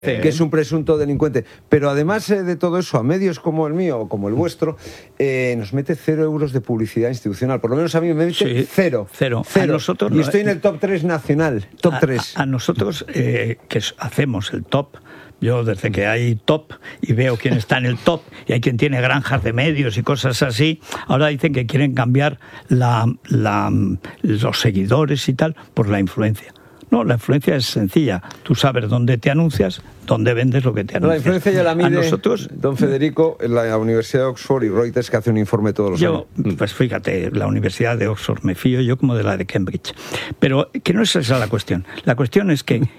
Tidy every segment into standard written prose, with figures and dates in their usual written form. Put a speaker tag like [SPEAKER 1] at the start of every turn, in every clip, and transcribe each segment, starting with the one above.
[SPEAKER 1] que es un presunto delincuente. Pero además de todo eso, a medios como el mío o como el vuestro, nos mete 0 euros de publicidad institucional. Por lo menos a mí me mete cero.
[SPEAKER 2] A nosotros,
[SPEAKER 1] y estoy en el top 3 nacional. Top 3.
[SPEAKER 2] A nosotros, que hacemos el top, yo desde que hay top y veo quién está en el top, y hay quien tiene granjas de medios y cosas así, ahora dicen que quieren cambiar los seguidores y tal por la influencia. No, la influencia es sencilla. Tú sabes dónde te anuncias, dónde vendes lo que te anuncias.
[SPEAKER 1] La influencia ya la mide
[SPEAKER 2] nosotros,
[SPEAKER 1] don Federico en la Universidad de Oxford y Reuters, que hace un informe todos los años.
[SPEAKER 2] Pues fíjate, la Universidad de Oxford me fío yo como de la de Cambridge. Pero que no es esa la cuestión. La cuestión es que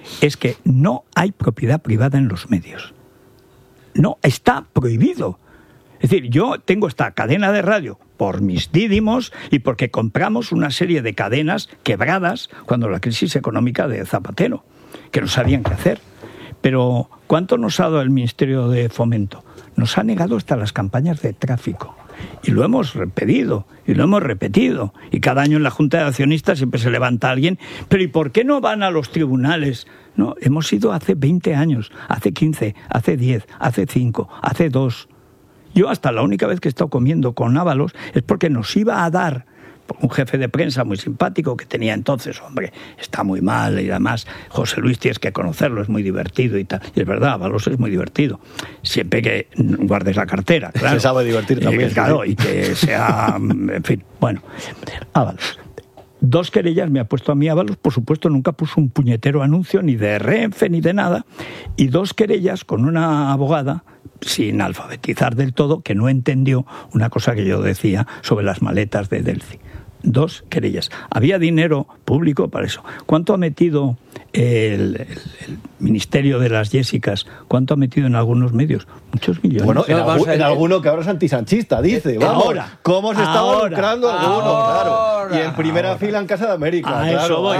[SPEAKER 2] no hay propiedad privada en los medios. No, está prohibido. Es decir, yo tengo esta cadena de radio por mis dídimos y porque compramos una serie de cadenas quebradas cuando la crisis económica de Zapatero, que no sabían qué hacer. Pero ¿cuánto nos ha dado el Ministerio de Fomento? Nos ha negado hasta las campañas de tráfico. Y lo hemos pedido, y lo hemos repetido. Y cada año en la Junta de Accionistas siempre se levanta alguien. Pero ¿y por qué no van a los tribunales? No, hemos ido hace 20 años, hace 15, hace 10, hace 5, hace 2... Yo hasta la única vez que he estado comiendo con Ábalos es porque nos iba a dar un jefe de prensa muy simpático que tenía entonces, hombre, está muy mal y además José Luis tienes que conocerlo, es muy divertido y tal. Y es verdad, Ábalos es muy divertido, siempre que guardes la cartera, claro.
[SPEAKER 3] Se sabe divertir también.
[SPEAKER 2] Claro, y que sea, en fin, bueno, Ábalos. 2 querellas me ha puesto a mí Ábalos, por supuesto nunca puso un puñetero anuncio ni de Renfe ni de nada, y 2 querellas con una abogada sin alfabetizar del todo, que no entendió una cosa que yo decía sobre las maletas de Delphi. 2 querellas. Había dinero público para eso. ¿Cuánto ha metido el Ministerio de las Jessicas? ¿Cuánto ha metido en algunos medios? Muchos millones.
[SPEAKER 3] Bueno, en alguno que ahora es antisanchista, dice. Vamos,
[SPEAKER 2] ahora.
[SPEAKER 3] ¿Cómo se está lucrando alguno? Claro. Y en primera fila en Casa de América. Claro.
[SPEAKER 2] Eso voy.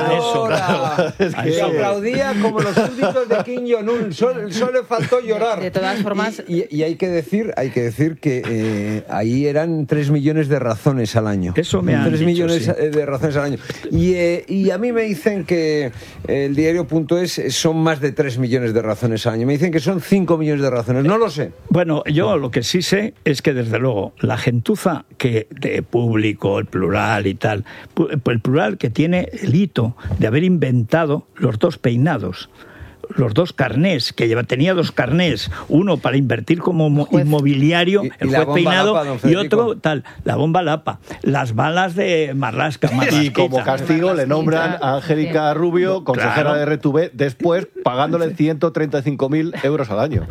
[SPEAKER 1] Claro. Es que aplaudía como los súbditos de Kim Jong-un. Solo le faltó llorar.
[SPEAKER 4] De todas formas...
[SPEAKER 1] Y hay que decir que ahí eran 3 millones de razones al año.
[SPEAKER 2] Eso me han
[SPEAKER 1] 3
[SPEAKER 2] dicho,
[SPEAKER 1] millones
[SPEAKER 2] sí.
[SPEAKER 1] de razones al año. Y a mí me dicen que el diario.es son más de 3 millones de razones al año. Me dicen que son 5 millones de razones. No lo sé.
[SPEAKER 2] Bueno, yo lo que sí sé es que, desde luego, la gentuza que de Público, el Plural y tal, el Plural que tiene el hito de haber inventado los 2 peinados, los 2 carnés, que tenía 2 carnés, uno para invertir como inmobiliario, el juez peinado, Lapa, y otro tal, la bomba Lapa, las balas de Marlaska.
[SPEAKER 3] Y como castigo le nombran a Angélica Rubio, consejera de RTV, después pagándole 135.000 euros al año.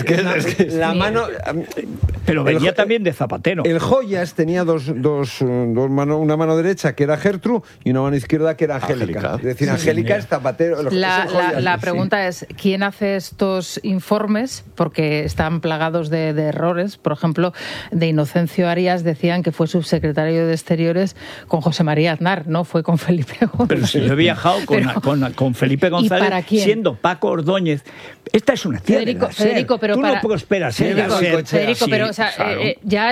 [SPEAKER 1] La mano...
[SPEAKER 2] Pero venía también de Zapatero.
[SPEAKER 1] El Joyas tenía dos manos, una mano derecha que era Gertrude y una mano izquierda que era Angélica. Es decir, Angélica es Zapatero.
[SPEAKER 4] La pregunta es, ¿quién hace estos informes? Porque están plagados de errores. Por ejemplo, de Inocencio Arias decían que fue subsecretario de Exteriores con José María Aznar, no fue con Felipe González.
[SPEAKER 2] Pero si yo he viajado con Felipe González, siendo Paco Ordóñez. Esta es una tía
[SPEAKER 4] Federico, pero
[SPEAKER 2] tú no prosperas.
[SPEAKER 4] Federico, pero o sea, claro. ya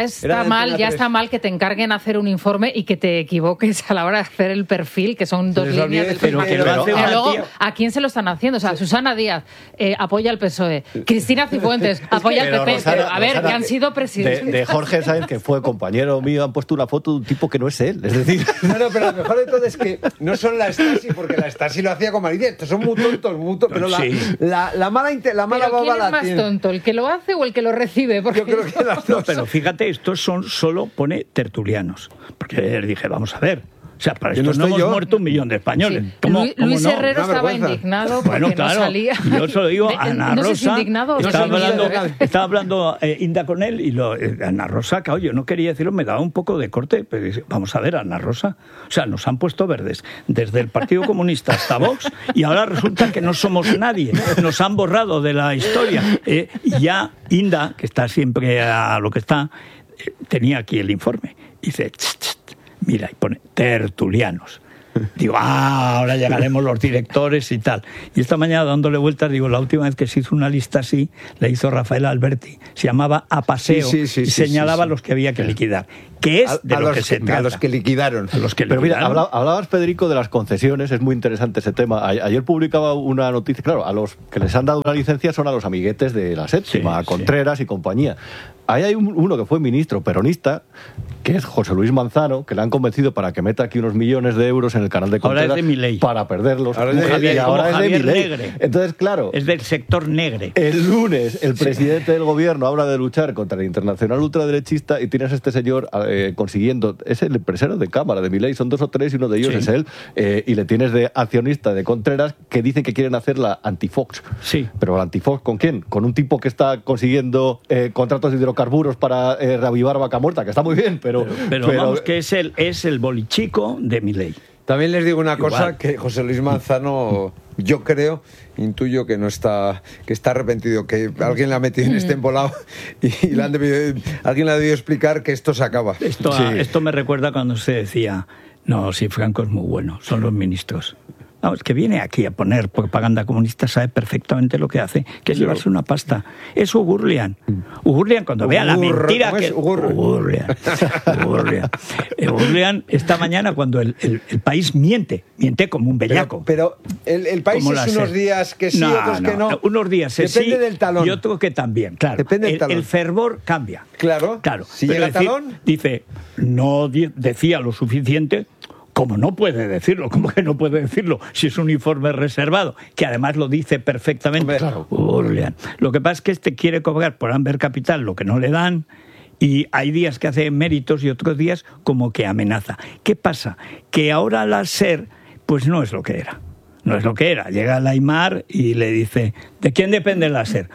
[SPEAKER 4] está mal que te encarguen hacer un informe y que te equivoques a la hora de hacer el perfil, que son 2 líneas del
[SPEAKER 2] pero luego,
[SPEAKER 4] ¿a quién se lo están haciendo? O sea, Susana Díaz apoya al PSOE, Cristina Cifuentes apoya al PP, pero a ver, que han sido presidentes.
[SPEAKER 3] De Jorge Sáenz, que fue compañero mío, han puesto una foto de un tipo que no es él. Es decir...
[SPEAKER 1] No, pero lo mejor de todo es que no son la Stasi, porque la Stasi lo hacía con Maridia. Estos son muy tontos, pero
[SPEAKER 2] sí.
[SPEAKER 1] la mala baba la tiene.
[SPEAKER 4] ¿Quién es más tonto, el que lo hace o el que lo recibe? Porque
[SPEAKER 1] yo creo que las dos.
[SPEAKER 2] No, pero fíjate, estos solo pone tertulianos. Porque les dije, vamos a ver. O sea, para esto no hemos muerto 1 millón de españoles.
[SPEAKER 4] Sí. Luis Herrero estaba indignado porque no salía.
[SPEAKER 2] Yo se lo digo a Ana Rosa.
[SPEAKER 4] No sé si indignado
[SPEAKER 2] estaba hablando Inda con él y Ana Rosa, claro, yo no quería decirlo, me daba un poco de corte. Pero vamos a ver, Ana Rosa. O sea, nos han puesto verdes desde el Partido Comunista hasta Vox y ahora resulta que no somos nadie. Nos han borrado de la historia. Y ya Inda, que está siempre a lo que está, tenía aquí el informe. Y dice... Mira, y pone tertulianos. Digo, ahora llegaremos los directores y tal. Y esta mañana, dándole vueltas, digo, la última vez que se hizo una lista así, la hizo Rafael Alberti. Se llamaba A Paseo y señalaba los que había que liquidar. que es de lo que se trata.
[SPEAKER 1] A los que liquidaron.
[SPEAKER 3] Pero mira, hablabas, Federico, de las concesiones, es muy interesante ese tema. Ayer publicaba una noticia, claro, a los que les han dado una licencia son a los amiguetes de la Séptima, a Contreras y compañía. Ahí hay uno que fue ministro peronista, que es José Luis Manzano, que le han convencido para que meta aquí unos millones de euros en el canal de Contreras.
[SPEAKER 2] Ahora es de Milei.
[SPEAKER 3] Para perderlos.
[SPEAKER 2] Ahora es de Milei.
[SPEAKER 3] Entonces, claro...
[SPEAKER 2] Es del sector negre.
[SPEAKER 3] El lunes, el presidente del gobierno habla de luchar contra el internacional ultraderechista y tienes a este señor consiguiendo... Es el empresario de Cámara de Milei, son 2 o 3 y uno de ellos es él. Y le tienes de accionista de Contreras que dicen que quieren hacer la anti-Fox.
[SPEAKER 2] Sí.
[SPEAKER 3] Pero la anti-Fox, ¿con quién? Con un tipo que está consiguiendo contratos de hidrocarburos para reavivar Vaca Muerta, que está muy bien, pero
[SPEAKER 2] vamos, que es el bolichico de Milei.
[SPEAKER 1] También les digo una cosa, que José Luis Manzano, yo creo, intuyo que no está, que está arrepentido, que alguien le ha metido en este embolado y alguien le ha debido explicar que esto se acaba.
[SPEAKER 2] Esto me recuerda cuando se decía, no, si Franco es muy bueno, son los ministros. Vamos, que viene aquí a poner propaganda comunista, sabe perfectamente lo que hace, que es llevarse una pasta. Es Ugurlian. Ugurlian, cuando vea la mentira que... Ugurlian. Ugurlian, esta mañana, cuando el país miente como un bellaco.
[SPEAKER 1] Pero el país es unos días que sí, otros que no.
[SPEAKER 2] Unos días sí.
[SPEAKER 1] Depende del talón.
[SPEAKER 2] Y otros que también, claro.
[SPEAKER 1] Depende del talón.
[SPEAKER 2] El fervor cambia.
[SPEAKER 1] Claro. Si llega el talón...
[SPEAKER 2] Dice, no decía lo suficiente... Como no puede decirlo, ¿cómo que no puede decirlo? Si es un informe reservado, que además lo dice perfectamente.
[SPEAKER 1] Claro.
[SPEAKER 2] Lo que pasa es que este quiere cobrar por Amber Capital lo que no le dan, y hay días que hace méritos y otros días como que amenaza. ¿Qué pasa? Que ahora la SER, pues no es lo que era. No es lo que era. Llega el Aymar y le dice, ¿de quién depende la SER?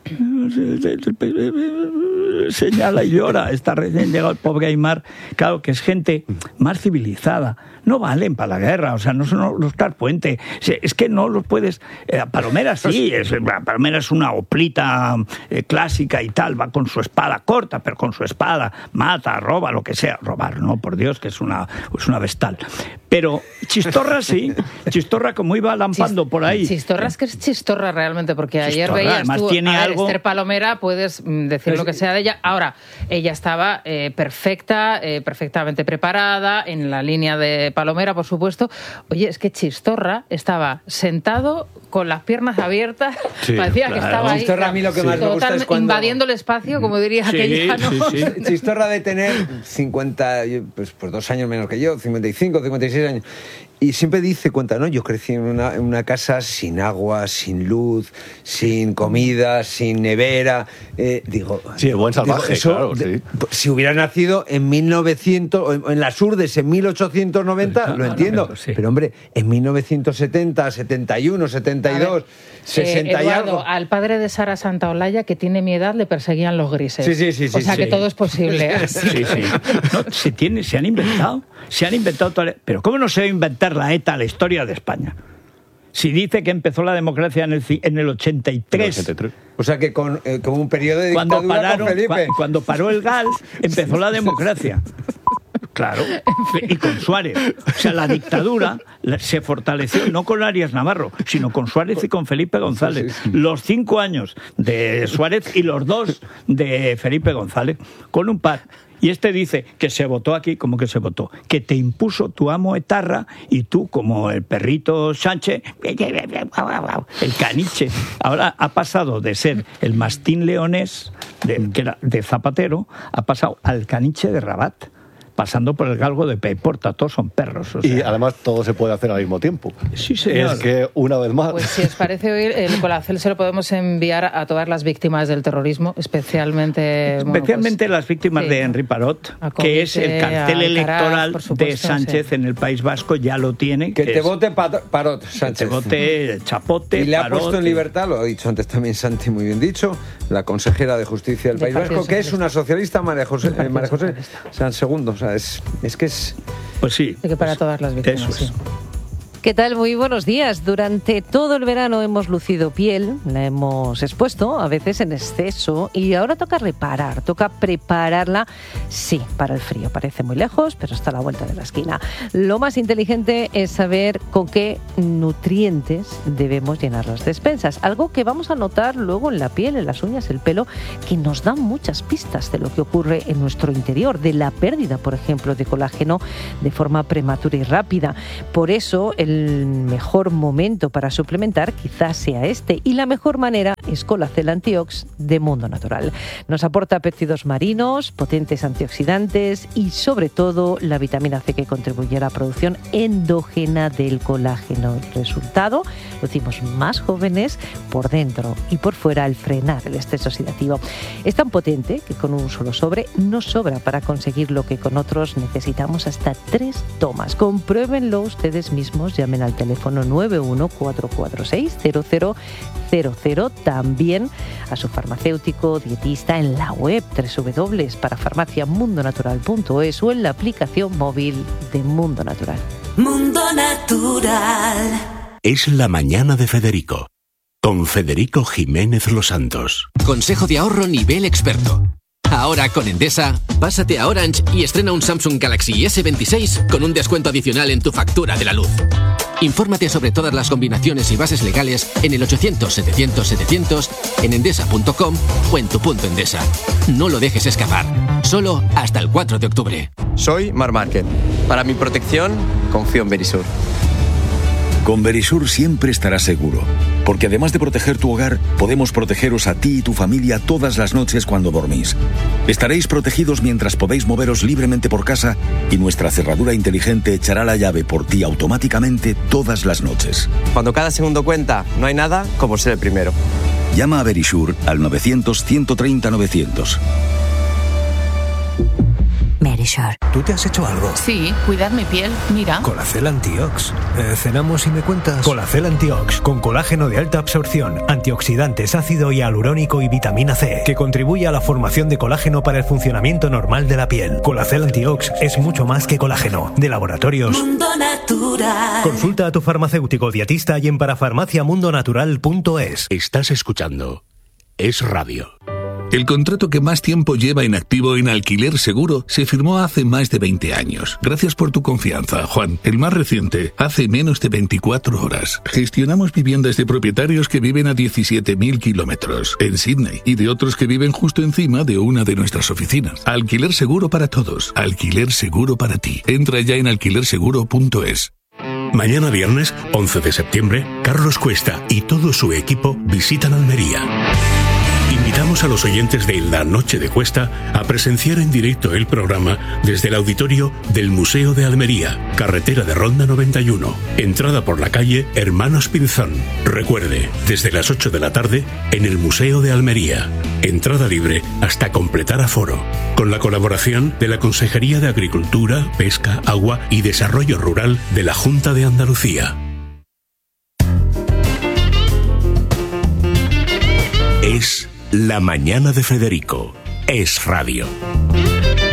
[SPEAKER 2] Señala y llora. Está recién llegado el pobre Aymar. Claro, que es gente más civilizada. No valen para la guerra, o sea, no son los Carpuente. Es que no los puedes... Palomera sí, Palomera es una oplita clásica y tal, va con su espada corta, pero con su espada mata, roba, lo que sea. Robar, no, por Dios, que es una vestal. Pero Chistorra sí, Chistorra como iba lampando por ahí.
[SPEAKER 4] Chistorra es que es Chistorra realmente, porque ayer veías tú, Esther Palomera, puedes decir lo que sea de ella. Ahora, ella estaba perfectamente preparada, en la línea de Palomera, por supuesto. Oye, es que Chistorra estaba sentado con las piernas abiertas, parecía que estaba ahí.
[SPEAKER 1] Chistorra, a mí lo que más me gusta es cuando...
[SPEAKER 4] invadiendo el espacio, como diría aquella, ¿no?
[SPEAKER 1] Chistorra de tener 50, pues 2 años menos que yo, 55, 56 años. Y siempre cuenta, ¿no? Yo crecí en una casa sin agua, sin luz, sin comida, sin nevera. Digo...
[SPEAKER 3] Sí, buen salvaje,
[SPEAKER 1] eso,
[SPEAKER 3] claro, sí.
[SPEAKER 1] Si hubiera nacido en 1900, en las Urdes, en 1890, lo entiendo. Sí. Pero, hombre, en 1970, 71, 72, 60
[SPEAKER 4] Eduardo,
[SPEAKER 1] y algo...
[SPEAKER 4] al padre de Sara Santaolalla, que tiene mi edad, le perseguían los grises.
[SPEAKER 1] Sí.
[SPEAKER 4] O sea que todo es posible.
[SPEAKER 2] Sí. No, se han inventado pero ¿cómo no se va a inventar la ETA, la historia de España? Si dice que empezó la democracia en el 83.
[SPEAKER 1] O sea que con un periodo de dictadura con Felipe.
[SPEAKER 2] Cuando paró el GAL, empezó la democracia. Claro, y con Suárez. O sea, la dictadura se fortaleció no con Arias Navarro, sino con Suárez y con Felipe González. Sí. Los 5 años de Suárez y los 2 de Felipe González, con un par. Y este dice que se votó aquí, ¿cómo que se votó? Que te impuso tu amo etarra y tú, como el perrito Sánchez, el caniche. Ahora ha pasado de ser el mastín leonés, que era de Zapatero, ha pasado al caniche de Rabat, pasando por el galgo de Peiporta. Todos son perros. O sea.
[SPEAKER 3] Y además todo se puede hacer al mismo tiempo.
[SPEAKER 2] Sí, señor.
[SPEAKER 3] Es que, una vez más...
[SPEAKER 4] Pues si os parece hoy, el colacel se lo podemos enviar a todas las víctimas del terrorismo, especialmente
[SPEAKER 2] las víctimas de Henry Parot, que es el cartel electoral de Sánchez en el País Vasco, ya lo tiene.
[SPEAKER 1] Que te vote Parot, Sánchez.
[SPEAKER 2] Que te vote Chapote,
[SPEAKER 1] y le
[SPEAKER 2] Parot,
[SPEAKER 1] ha puesto en libertad, lo ha dicho antes también Santi, muy bien dicho, la consejera de Justicia del País Vasco, que es una socialista, María José San Segundo. O sea, es que es...
[SPEAKER 2] Pues sí.
[SPEAKER 4] Que para todas las víctimas.
[SPEAKER 2] Eso es.
[SPEAKER 5] ¿Qué tal? Muy buenos días. Durante todo el verano hemos lucido piel, la hemos expuesto a veces en exceso y ahora toca reparar, toca prepararla, sí, para el frío. Parece muy lejos, pero está a la vuelta de la esquina. Lo más inteligente es saber con qué nutrientes debemos llenar las despensas. Algo que vamos a notar luego en la piel, en las uñas, el pelo, que nos dan muchas pistas de lo que ocurre en nuestro interior, de la pérdida, por ejemplo, de colágeno de forma prematura y rápida. Por eso, el mejor momento para suplementar quizás sea este, y la mejor manera es Colacel Antiox de Mundo Natural. Nos aporta péptidos marinos, potentes antioxidantes y sobre todo la vitamina C, que contribuye a la producción endógena del colágeno. El resultado, lucimos más jóvenes por dentro y por fuera al frenar el estrés oxidativo. Es tan potente que con un solo sobre nos sobra para conseguir lo que con otros necesitamos hasta 3 tomas. Compruébenlo ustedes mismos, llamen al teléfono 914460000, también a su farmacéutico dietista en la web www.parafarmaciamundonatural.es o en la aplicación móvil de Mundo Natural.
[SPEAKER 6] Mundo Natural.
[SPEAKER 7] Es la mañana de Federico, con Federico Jiménez Los Santos.
[SPEAKER 8] Consejo de ahorro nivel experto. Ahora con Endesa, pásate a Orange y estrena un Samsung Galaxy S26 con un descuento adicional en tu factura de la luz. Infórmate sobre todas las combinaciones y bases legales en el 800-700-700, en endesa.com o en tu punto Endesa. No lo dejes escapar. Solo hasta el 4 de octubre.
[SPEAKER 9] Soy Mar Márquez. Para mi protección, confío en Verisur.
[SPEAKER 10] Con Verisur siempre estarás seguro, porque además de proteger tu hogar, podemos protegeros a ti y tu familia todas las noches cuando dormís. Estaréis protegidos mientras podéis moveros libremente por casa y nuestra cerradura inteligente echará la llave por ti automáticamente todas las noches.
[SPEAKER 9] Cuando cada segundo cuenta, no hay nada como ser el primero.
[SPEAKER 10] Llama a Verisur al 900-130-900.
[SPEAKER 11] Verisur.
[SPEAKER 12] ¿Tú te has hecho algo?
[SPEAKER 13] Sí, cuidar mi piel, mira.
[SPEAKER 12] Colacel Antiox. Cenamos y me cuentas. Colacel Antiox, con colágeno de alta absorción, antioxidantes, ácido hialurónico y vitamina C, que contribuye a la formación de colágeno para el funcionamiento normal de la piel. Colacel Antiox es mucho más que colágeno. De Laboratorios
[SPEAKER 6] Mundo Natural.
[SPEAKER 12] Consulta a tu farmacéutico dietista y en parafarmaciamundonatural.es.
[SPEAKER 7] Estás escuchando Es Radio.
[SPEAKER 14] El contrato que más tiempo lleva en activo en Alquiler Seguro se firmó hace más de 20 años. Gracias por tu confianza, Juan. El más reciente, hace menos de 24 horas. Gestionamos viviendas de propietarios que viven a 17.000 kilómetros en Sydney y de otros que viven justo encima de una de nuestras oficinas. Alquiler Seguro para todos. Alquiler Seguro para ti. Entra ya en alquilerseguro.es.
[SPEAKER 7] Mañana viernes, 11 de septiembre, Carlos Cuesta y todo su equipo visitan Almería. Invitamos a los oyentes de La Noche de Cuesta a presenciar en directo el programa desde el auditorio del Museo de Almería, carretera de Ronda 91, entrada por la calle Hermanos Pinzón. Recuerde, desde las 8 de la tarde en el Museo de Almería. Entrada libre hasta completar aforo. Con la colaboración de la Consejería de Agricultura, Pesca, Agua y Desarrollo Rural de la Junta de Andalucía. Es la mañana de Federico. Es Radio.